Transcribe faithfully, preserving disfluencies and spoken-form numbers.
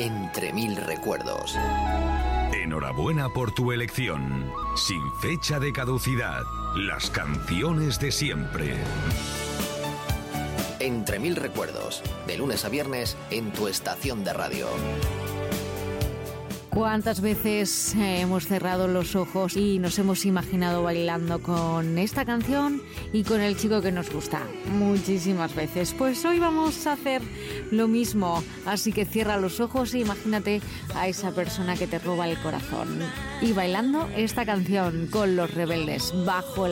Entre mil recuerdos. Enhorabuena por tu elección. Sin fecha de caducidad. Las canciones de siempre. Entre mil recuerdos. De lunes a viernes en tu estación de radio. ¿Cuántas veces hemos cerrado los ojos y nos hemos imaginado bailando con esta canción y con el chico que nos gusta? Muchísimas veces. Pues hoy vamos a hacer lo mismo. Así que cierra los ojos e imagínate a esa persona que te roba el corazón. Y bailando esta canción con Los Rebeldes, Bajo la